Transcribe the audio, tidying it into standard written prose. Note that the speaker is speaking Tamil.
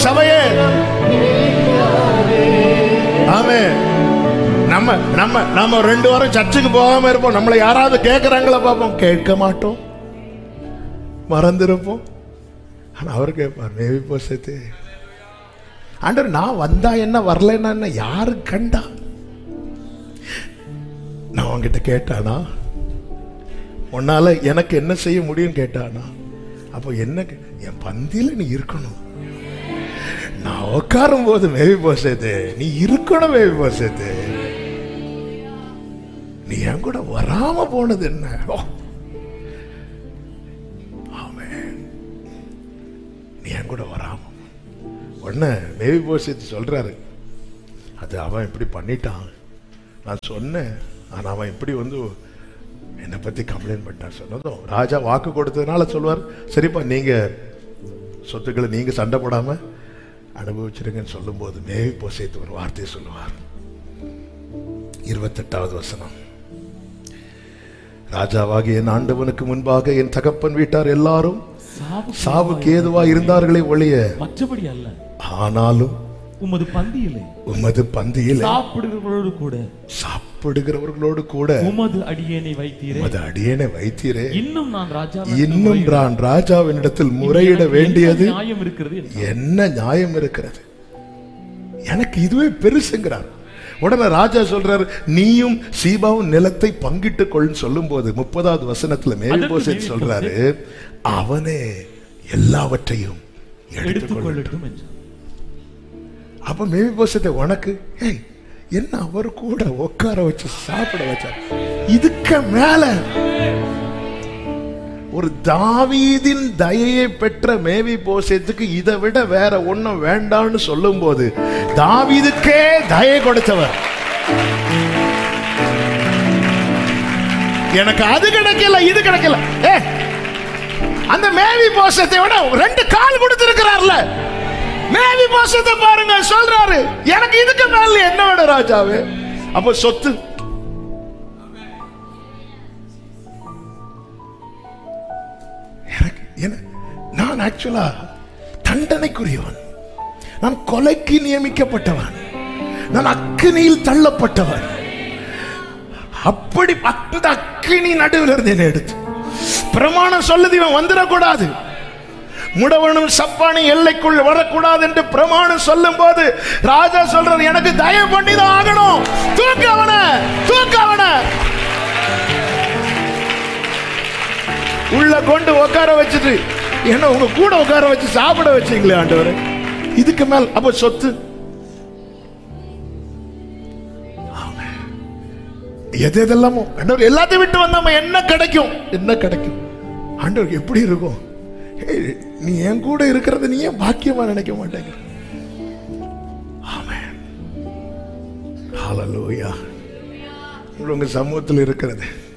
சபையே. ஆமென். நம்ம நம்ம நம்ம 2 வாரம் சர்ச்சுக்கு போகாம இருப்போம். நம்மளை யாராவது கேட்கறாங்களா பார்ப்போம், கேட்க மாட்டோம், மறந்துருப்போம். ஆனா அவர் கேட்பார், மேவிபோசேத்தே, ஆண்டவர் நான் வந்தா என்ன வரலன்னா என்ன, யாரு கண்டா? நான் அவங்கிட்ட கேட்டானா, உன்னால எனக்கு என்ன செய்ய முடியும் கேட்டானா? அப்போ என்ன, என் பந்தியில நீ இருக்கணும். நான் உட்காரும் போது மேவிபோசேத்தே நீ இருக்கணும். மேவிபோசேத்தே நீ என் கூட வராம போனது என்ன? ஆமென். நீ என் கூட வராம. உடனே மேவிபோசேத்து சொல்றாரு, அது அவன் இப்படி பண்ணிட்டான், நான் சொன்னேன், ஆனா அவன் இப்படி வந்து என்னை பத்தி கம்ப்ளைண்ட் பண்ணிட்டான். சொன்னதும் ராஜா வாக்கு கொடுத்ததுனால சொல்லுவார், சரிப்பா நீங்க சொத்துக்களை நீங்க சண்டை போடாம அனுபவிச்சிருங்கன்னு சொல்லும் போது மேவிபோசேத்து ஒரு வார்த்தையை சொல்லுவார். 28வது வசனம், ராஜாவாகிய என் ஆண்டவனுக்கு முன்பாக என் தகப்பன் வீட்டார் எல்லாரும் சாவுக்கு ஏதுவா இருந்தார்களே ஒழிய மற்றபடி அல்ல, ஆனாலும் உமது பந்தியிலே சாப்பிடுகிறவர்களோடு கூட உமது அடியேனை வைத்தீரே. இன்னும் நான் ராஜாவினிடத்தில் முறையிட வேண்டியது என்ன நியாயம் இருக்கிறது? எனக்கு இதுவே பெருசுங்கிறார். உடனே ராஜா சொல்றாரு, நீயும் சீபாவும் நிலத்தை பங்கிட்டுக் கொள்ளுன்னு சொல்லும் போது 30வது வசனத்துல மேவிபோசேத் சொல்றாரு, அவனே எல்லாவற்றையும் எடுத்துக்கொள்ளட்டும். அப்ப மேவிபோசேத்தை உனக்கு என்ன அவர் கூட உட்கார வச்சு சாப்பிட வச்சார். இதுக்கு மேல ஒரு தாவீதின் தயையை பெற்ற மேவிபோசேத்துக்கு இதை விட வேற ஒண்ணும் வேண்டாம்னு சொல்லும் போது தாவீதுக்கே தயை கொடுத்தவர், எனக்கு அது கிடைக்கல இது கிடைக்கல. அந்த மேவிபோசேத்தை விட 2 கால் கொடுத்திருக்கிறார்ல, மேவிபோசேத்தை பாருங்க, சொல்றாரு எனக்கு இதுக்கு மேல என்ன வேணும் ராஜாவே? அப்ப சொத்து, நான் ஆக்சுவலா தண்டனைக்குரியவன், நான் கொலைக்கு நியமிக்கப்பட்டவன், நான் அக்கினியில் தள்ளப்பட்டவன். அப்படி அந்த அக்கினி நடுவில் இருந்து என்ன எடுத்து பிரமாணம் சொல்லுது, இவன் வந்துடக்கூடாது, முடவனும் சப்பானி எல்லைக்குள் வரக்கூடாது என்று பிரமாணம் சொல்லும் போது ராஜா சொல்றாரு, எனக்கு தயவு பண்ணிதான் ஆகணும், தூக்கவன உள்ள கொண்டு உட்கார வச்சுட்டு என்ன உங்க கூட உட்கார வச்சு சாப்பிட வச்சீங்களே ஆண்டவரே, இதுக்கு மேல் அப்ப சொத்து எது எதெல்லாமோ ஆண்டவர் எல்லாத்தையும் விட்டு வந்தாம என்ன கிடைக்கும் ஆண்டவர் எப்படி இருக்கும்? நீ என் கூட இருக்கிறத நீ ஏன் பாக்கியமா நினைக்க மாட்டேங்க? ஆமென். ஹல்லேலூயா. உங்க சமூகத்தில் இருக்கிறது